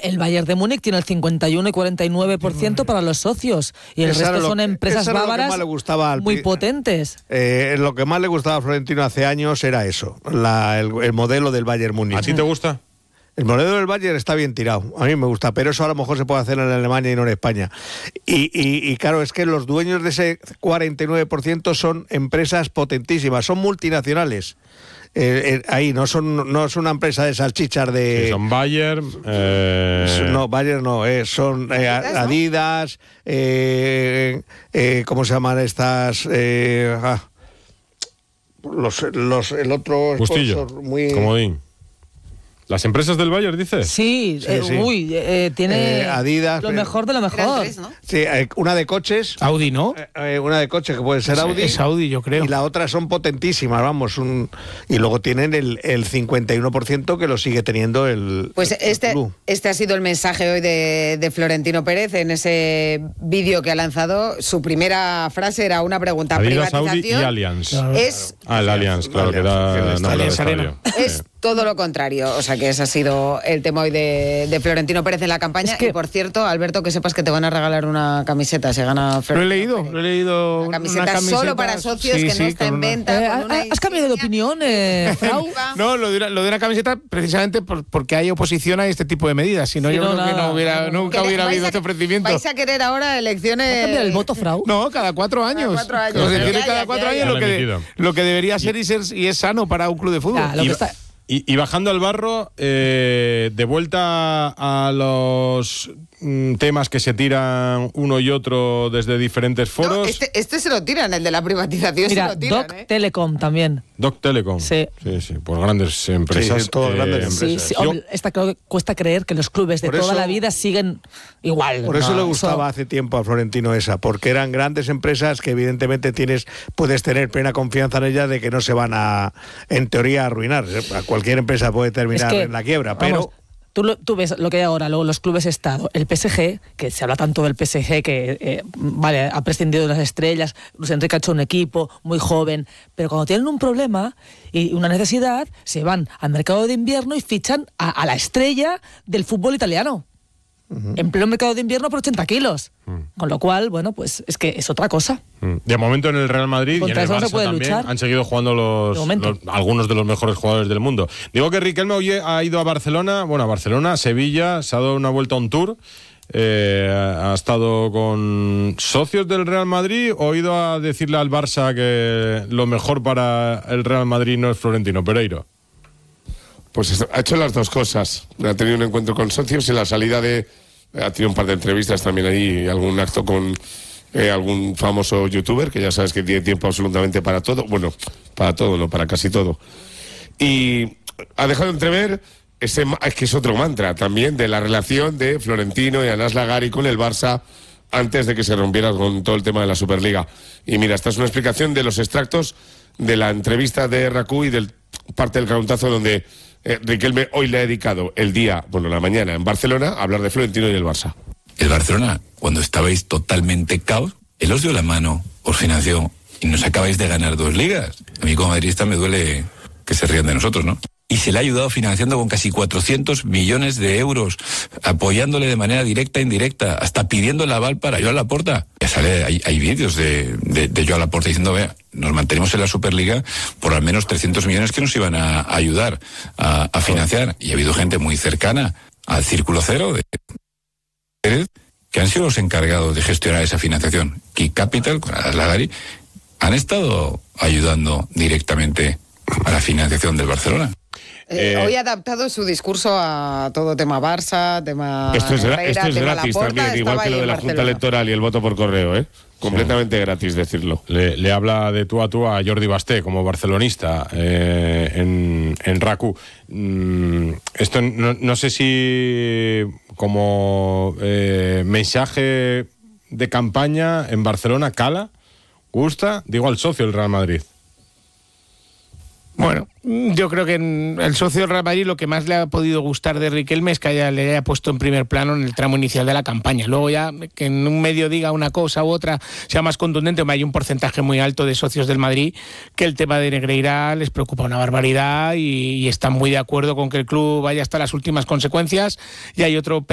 el Bayern de Múnich tiene el 51 y 49% para los socios, y el resto son empresas bávaras muy potentes. Lo que más le gustaba a Florentino hace años era eso, el modelo del Bayern Múnich. ¿A ti te gusta? El modelo del Bayern está bien tirado, a mí me gusta, pero eso a lo mejor se puede hacer en Alemania y no en España. Y claro, es que los dueños de ese 49% son empresas potentísimas, son multinacionales. Ahí no son una empresa de salchichas de... Sí, son Bayer... No, Bayer no, son Adidas, ¿cómo se llaman estas? El otro... Bustillo, muy... Comodín. ¿Las empresas del Bayern, dices? Sí. Tiene Adidas, lo mejor de lo mejor. Tres, ¿no? Sí, una de coches. Audi, ¿no? Una de coches que puede ser Audi. Es Audi, yo creo. Y la otra son potentísimas, vamos. Y luego tienen el 51% que lo sigue teniendo el club. Este ha sido el mensaje hoy de Florentino Pérez en ese vídeo que ha lanzado. Su primera frase era una pregunta. Adidas, privatización Audi y Allianz. El Allianz, claro, que era Allianz Arena. Es todo lo contrario. O sea que ese ha sido el tema hoy de Florentino Pérez en la campaña. Es que, y por cierto, Alberto, que sepas que te van a regalar una camiseta si gana Florentino Pérez. Lo he leído. Una camiseta solo para socios que no está en venta. ¿Has cambiado de opinión, Frau? No, lo de una camiseta precisamente porque hay oposición a este tipo de medidas. Si no, yo creo que nunca hubiera habido este ofrecimiento. ¿Vais a querer ahora elecciones? ¿Va a cambiar el voto, Frau? No, cada 4 años. Cada 4 años. Cada 4 años lo que debería ser y es sano para un club de fútbol. Y bajando al barro, de vuelta a los temas que se tiran uno y otro desde diferentes foros. No, este se lo tiran, el de la privatización. Mira, se lo tiran. Doc Telecom también. Doc Telecom. Sí. Sí, pues grandes empresas. Sí, todas grandes empresas. Sí, hombre, creo que cuesta creer que los clubes de toda la vida siguen igual. Por eso le gustaba hace tiempo a Florentino porque eran grandes empresas que evidentemente puedes tener plena confianza en ellas de que no se van en teoría, a arruinar. Cualquier empresa puede terminar en la quiebra, pero... Tú ves lo que hay ahora, luego los clubes Estado, el PSG, que se habla tanto del PSG, que ha prescindido de las estrellas, Luis Enrique ha hecho un equipo muy joven, pero cuando tienen un problema y una necesidad, se van al mercado de invierno y fichan a la estrella del fútbol italiano. En pleno mercado de invierno por 80 kilos. Con lo cual, bueno, pues es que es otra cosa. De momento en el Real Madrid y en el Barça también han seguido jugando algunos de los mejores jugadores del mundo. Digo que Riquelme hoy ha ido a Barcelona, a Sevilla, se ha dado una vuelta a un tour. Ha estado con socios del Real Madrid o ha ido a decirle al Barça que lo mejor para el Real Madrid no es Florentino Pereiro. Pues ha hecho las dos cosas. Ha tenido un encuentro con socios y la salida ha tenido un par de entrevistas también ahí, algún acto con algún famoso youtuber, que ya sabes que tiene tiempo absolutamente para todo. Bueno, para todo, no, para casi todo. Y ha dejado entrever, es que es otro mantra también, de la relación de Florentino y Anas Lagari con el Barça antes de que se rompiera con todo el tema de la Superliga. Y mira, esta es una explicación de los extractos de la entrevista de RACU y del parte del Cauntazo donde Riquelme hoy le ha dedicado la mañana en Barcelona a hablar de Florentino y el Barça. El Barcelona, cuando estabais totalmente caos, él os dio la mano, os financió y nos acabáis de ganar 2 ligas. A mí como madridista me duele que se rían de nosotros, ¿no? Y se le ha ayudado financiando con casi 400 millones de euros, apoyándole de manera directa e indirecta, hasta pidiendo el aval para Joan Laporta. Ya sale, hay vídeos de Joan Laporta diciendo, vea, nos mantenemos en la Superliga por al menos 300 millones que nos iban a ayudar a financiar. Y ha habido gente muy cercana al Círculo Cero de Pérez, que han sido los encargados de gestionar esa financiación. Key Capital, con Lagari, han estado ayudando directamente a la financiación del Barcelona. Hoy ha adaptado su discurso a todo tema Barça, tema esto es Herrera, tema gratis Laporta, también, igual que lo de la Junta Electoral y el voto por correo, completamente gratis decirlo. Le habla de tú a Jordi Basté como barcelonista en RACU. Esto no sé si como mensaje de campaña en Barcelona cala, gusta, digo al socio del Real Madrid. Bueno, yo creo que el socio del Real Madrid lo que más le ha podido gustar de Riquelme es que le haya puesto en primer plano en el tramo inicial de la campaña. Luego ya que en un medio diga una cosa u otra sea más contundente. Hay un porcentaje muy alto de socios del Madrid que el tema de Negreira les preocupa una barbaridad y están muy de acuerdo con que el club vaya hasta las últimas consecuencias. Y hay otro